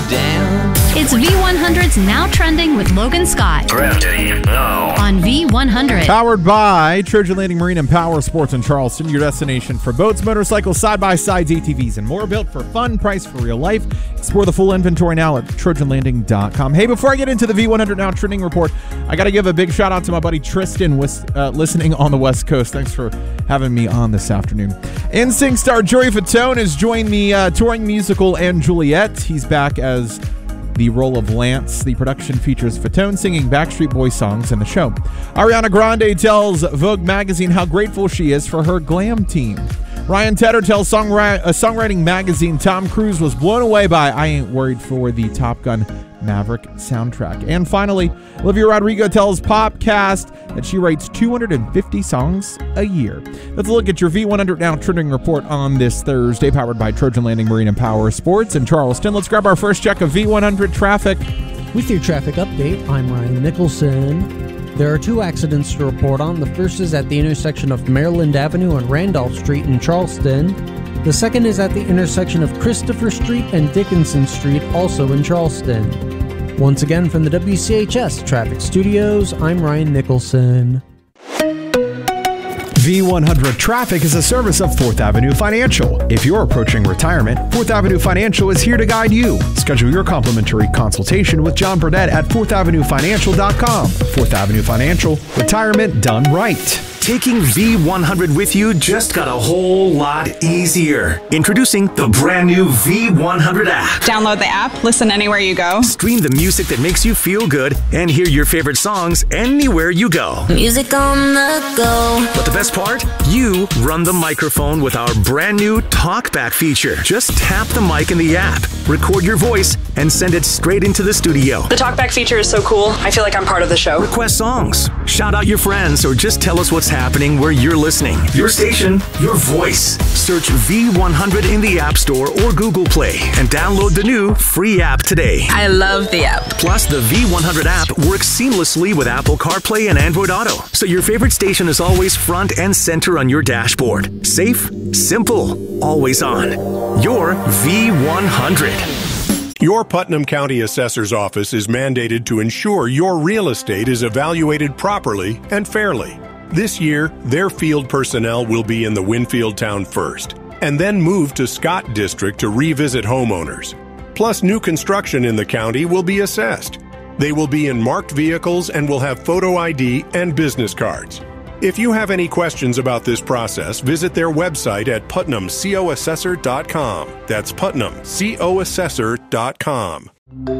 down. It's V100's Now Trending with Logan Scott. Trending now on V100. Powered by Trojan Landing Marine and Power Sports in Charleston, your destination for boats, motorcycles, side-by-sides, ATVs, and more. Built for fun, priced for real life. Explore the full inventory now at trojanlanding.com. Hey, before I get into the V100 Now Trending report, I got to give a big shout out to my buddy Tristan, listening on the West Coast. Thanks for having me on this afternoon. NSYNC star Joey Fatone has joined the touring musical And Juliet. He's back as the role of Lance. The production features Fatone singing Backstreet Boys songs in the show. Ariana Grande tells Vogue magazine how grateful she is for her glam team. Ryan Tedder tells songwriting magazine Tom Cruise was blown away by I Ain't Worried for the Top Gun Maverick soundtrack. And finally, Olivia Rodrigo tells Popcast that she writes 250 songs a year. Let's look at your V100 Now Trending report on this Thursday, powered by Trojan Landing Marine and Power Sports in Charleston. Let's grab our first check of V100 traffic. With your traffic update, I'm Ryan Nicholson. There are two accidents to report on. The first is at the intersection of Maryland Avenue and Randolph Street in Charleston. The second is at the intersection of Christopher Street and Dickinson Street, also in Charleston. Once again, from the WCHS Traffic Studios, I'm Ryan Nicholson. V100 Traffic is a service of 4th Avenue Financial. If you're approaching retirement, 4th Avenue Financial is here to guide you. Schedule your complimentary consultation with John Burdett at 4thavenuefinancial.com. 4th Avenue Financial, retirement done right. Taking V100 with you just got a whole lot easier. Introducing the brand new V100 app. Download the app, listen anywhere you go. Stream the music that makes you feel good and hear your favorite songs anywhere you go. Music on the go. But the best part? You run the microphone with our brand new TalkBack feature. Just tap the mic in the app, record your voice, and send it straight into the studio. The TalkBack feature is so cool. I feel like I'm part of the show. Request songs, shout out your friends, or just tell us what's happening where you're listening. Your station, your voice. Search V100 in the App Store or Google Play and download the new free app today. I love the app. Plus, the V100 app works seamlessly with Apple CarPlay and Android Auto, so your favorite station is always front and center on your dashboard. Safe, simple, always on. Your V100. Your Putnam County Assessor's Office is mandated to ensure your real estate is evaluated properly and fairly. This year, their field personnel will be in the Winfield town first, and then move to Scott District to revisit homeowners. Plus, new construction in the county will be assessed. They will be in marked vehicles and will have photo ID and business cards. If you have any questions about this process, visit their website at putnamcoassessor.com. That's putnamcoassessor.com.